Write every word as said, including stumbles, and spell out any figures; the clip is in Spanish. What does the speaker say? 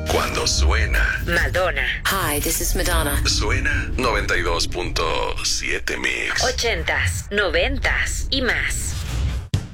Cuando suena Madonna. Hi, this is Madonna. Suena noventa y dos punto siete Mix. Ochentas, noventas y más.